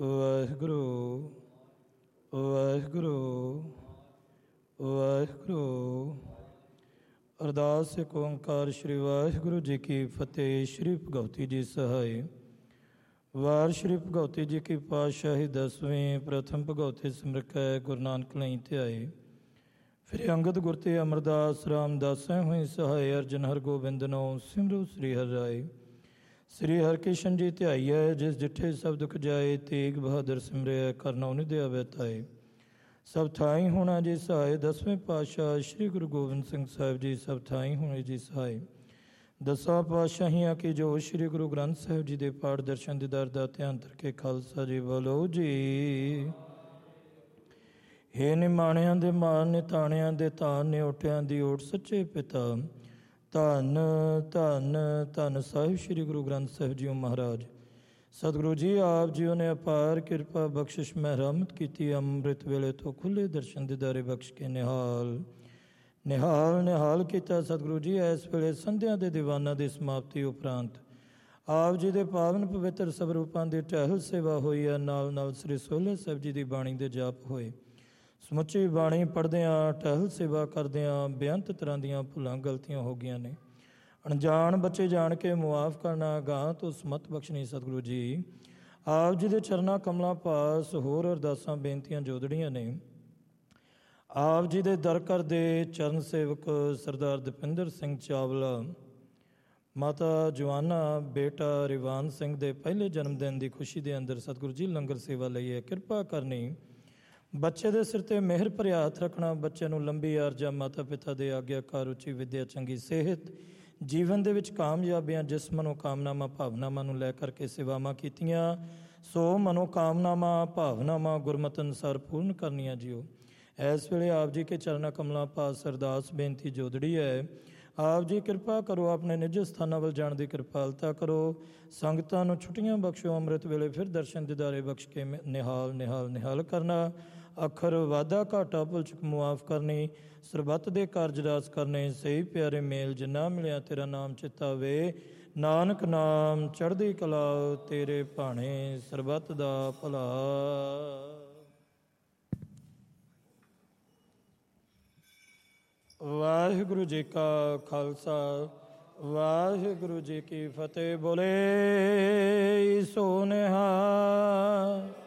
ਵਾਹਿਗੁਰੂ ਵਾਹਿਗੁਰੂ ਵਾਹਿਗੁਰੂ। ਅਰਦਾਸ ਏਕ ਓਂਕਾਰ ਸ਼੍ਰੀ ਵਾਹਿਗੁਰੂ ਜੀ ਕੀ ਫਤਿਹ। ਸ਼੍ਰੀ ਭਗਵਤੀ ਜੀ ਸਹਾਇ। ਵਾਰ ਸ਼੍ਰੀ ਭਗਵਤੀ ਜੀ ਕੀ ਪਾਤਸ਼ਾਹੀ 10ਵੀਂ। ਪ੍ਰਥਮ ਭਗਵਤੀ ਸਿਮਰਕੈ ਗੁਰੂ ਨਾਨਕ ਲਈ ਧਿਆਏ। ਫਿਰ ਅੰਗਦ ਗੁਰ ਤੇ ਅਮਰਦਾਸ ਰਾਮਦਾਸੈ ਹੋਈ ਸਹਾਇ। ਅਰਜਨ ਹਰ ਗੋਬਿੰਦ ਨੋ ਸਿਮਰੋ ਸ੍ਰੀ ਹਰਿ ਰਾਏ। ਸ੍ਰੀ ਹਰਿਕ੍ਰਿਸ਼ਨ ਜੀ ਧਿਆਈਐ ਜਿਸ ਜਿੱਠੇ ਸਭ ਦੁਖ ਜਾਏ। ਤੇਗ ਬਹਾਦਰ ਸਿਮਰਿਐ ਕਰਨਉ ਨਿਧਿ ਅਵੈਤਾਏ। ਸਭ ਥਾਈ ਹੋਣਾ ਜੀ ਸਹਾਇ। 10ਵੇਂ ਪਾਤਸ਼ਾਹ ਸ੍ਰੀ ਗੁਰੂ ਗੋਬਿੰਦ ਸਿੰਘ ਸਾਹਿਬ ਜੀ ਸਭ ਥਾਈ ਹੋਣੇ ਜੀ ਸਹਾਇ। ਦਸਾਂ ਪਾਤਸ਼ਾਹੀਆਂ ਕੀ ਜੋ ਸ੍ਰੀ ਗੁਰੂ ਗ੍ਰੰਥ ਸਾਹਿਬ ਜੀ ਦੇ ਪਾਠ ਦਰਸ਼ਨ ਦੀਦਾਰ ਦਾ ਧਿਆਨ ਧਰ ਕੇ ਖਾਲਸਾ ਜੀ ਬੋਲੋ ਜੀ। ਹੇ ਨਿਮਾਣਿਆਂ ਦੇ ਮਾਣ ਨਿਤਾਣਿਆਂ ਦੇ ਤਾਣ ਨਿਓਟਿਆਂ ਦੀ ਓਟ ਸੱਚੇ ਪਿਤਾ। ਧੰਨ ਧੰਨ ਧੰਨ ਸਾਹਿਬ ਸ੍ਰੀ ਗੁਰੂ ਗ੍ਰੰਥ ਸਾਹਿਬ ਜੀਓ ਮਹਾਰਾਜ। ਸਤਿਗੁਰੂ ਜੀ ਆਪ ਜੀਓ ਨੇ ਅਪਾਰ ਕਿਰਪਾ ਬਖਸ਼ਿਸ਼ ਮਹਿਰਮਤ ਕੀਤੀ। ਅੰਮ੍ਰਿਤ ਵੇਲੇ ਤੋਂ ਖੁੱਲੇ ਦਰਸ਼ਨ ਦੀਦਾਰੇ ਬਖਸ਼ ਕੇ ਨਿਹਾਲ ਨਿਹਾਲ ਨਿਹਾਲ ਕੀਤਾ। ਸਤਿਗੁਰੂ ਜੀ ਇਸ ਵੇਲੇ ਸੰਧਿਆ ਦੇ ਦੀਵਾਨਾਂ ਦੀ ਸਮਾਪਤੀ ਉਪਰੰਤ ਆਪ ਜੀ ਦੇ ਪਾਵਨ ਪਵਿੱਤਰ ਸਭ ਰੂਪਾਂ ਦੀ ਟਹਿਲ ਸੇਵਾ ਹੋਈ ਹੈ। ਨਾਲ ਨਾਲ ਸ੍ਰੀ ਸੋਹਲੇ ਸਾਹਿਬ ਜੀ ਦੀ ਬਾਣੀ ਦੇ ਜਾਪ ਹੋਏ। ਸਮੁੱਚੀ ਬਾਣੀ ਪੜ੍ਹਦਿਆਂ ਟਹਿਲ ਸੇਵਾ ਕਰਦਿਆਂ ਬੇਅੰਤ ਤਰ੍ਹਾਂ ਦੀਆਂ ਭੁੱਲਾਂ ਗਲਤੀਆਂ ਹੋ ਗਈਆਂ ਨੇ। ਅਣਜਾਣ ਬੱਚੇ ਜਾਣ ਕੇ ਮੁਆਫ ਕਰਨਾ। ਗਾਂ ਤੋਂ ਸਮਤ ਬਖਸ਼ਣੀ। ਸਤਿਗੁਰੂ ਜੀ ਆਪ ਜੀ ਦੇ ਚਰਨਾਂ ਕਮਲਾਂ ਪਾਸ ਹੋਰ ਅਰਦਾਸਾਂ ਬੇਨਤੀਆਂ ਜੋਦੜੀਆਂ ਨੇ। ਆਪ ਜੀ ਦੇ ਦਰ ਘਰ ਦੇ ਚਰਨ ਸੇਵਕ ਸਰਦਾਰ ਦਪਿੰਦਰ ਸਿੰਘ ਚਾਵਲਾ, ਮਾਤਾ ਜਵਾਨਾ, ਬੇਟਾ ਰਿਵਾਨ ਸਿੰਘ ਦੇ ਪਹਿਲੇ ਜਨਮ ਦਿਨ ਦੀ ਖੁਸ਼ੀ ਦੇ ਅੰਦਰ ਸਤਿਗੁਰੂ ਜੀ ਲੰਗਰ ਸੇਵਾ ਲਈ ਹੈ। ਕਿਰਪਾ ਕਰਨੀ। ਬੱਚੇ ਦੇ ਸਿਰ ਤੇ ਮਿਹਰ ਭਰਿਆ ਹੱਥ ਰੱਖਣਾ। ਬੱਚੇ ਨੂੰ ਲੰਬੀ ਆਰਜਾ ਮਾਤਾ ਪਿਤਾ ਦੇ ਆਗਿਆਕਾਰ ਉੱਚੀ ਵਿੱਦਿਆ ਚੰਗੀ ਸਿਹਤ ਜੀਵਨ ਦੇ ਵਿੱਚ ਕਾਮਯਾਬੀਆਂ ਜਿਸ ਮਨੋਕਾਮਨਾਵਾਂ ਭਾਵਨਾਵਾਂ ਨੂੰ ਲੈ ਕਰਕੇ ਸੇਵਾਵਾਂ ਕੀਤੀਆਂ ਸੋ ਮਨੋਕਾਮਨਾਵਾਂ ਭਾਵਨਾਵਾਂ ਗੁਰਮਤਿ ਅਨੁਸਾਰ ਪੂਰਨ ਕਰਨੀਆਂ ਜੀਓ। ਇਸ ਵੇਲੇ ਆਪ ਜੀ ਕੇ ਚਰਨਾਂ ਕਮਲਾਂ ਪਾਸ ਅਰਦਾਸ ਬੇਨਤੀ ਜੋਦੜੀ ਹੈ। ਆਪ ਜੀ ਕਿਰਪਾ ਕਰੋ ਆਪਣੇ ਨਿੱਜ ਸਥਾਨਾਂ ਵੱਲ ਜਾਣ ਦੀ ਕਿਰਪਾਲਤਾ ਕਰੋ। ਸੰਗਤਾਂ ਨੂੰ ਛੁੱਟੀਆਂ ਬਖਸ਼ੋ। ਅੰਮ੍ਰਿਤ ਵੇਲੇ ਫਿਰ ਦਰਸ਼ਨ ਦੀਦਾਰੇ ਬਖਸ਼ ਕੇ ਨਿਹਾਲ ਨਿਹਾਲ ਨਿਹਾਲ ਕਰਨਾ। ਅੱਖਰ ਵਾਧਾ ਘਾਟਾ ਭੁੱਲ ਚੁੱਕ ਮੁਆਫ ਕਰਨੀ। ਸਰਬੱਤ ਦੇ ਕਾਰਜ ਰਾਸ ਕਰਨੇ। ਸਹੀ ਪਿਆਰੇ ਮੇਲ ਜਿੰਨਾ ਮਿਲਿਆ ਤੇਰਾ ਨਾਮ ਚਿੱਤਾ ਵੇ। ਨਾਨਕ ਨਾਮ ਚੜ੍ਹਦੀ ਕਲਾ ਤੇਰੇ ਭਾਣੇ ਸਰਬੱਤ ਦਾ ਭਲਾ। ਵਾਹਿਗੁਰੂ ਜੀ ਕਾ ਖਾਲਸਾ ਵਾਹਿਗੁਰੂ ਜੀ ਕੀ ਫਤਿਹ। ਬੋਲੇ ਸੋ ਨਿਹਾਲ।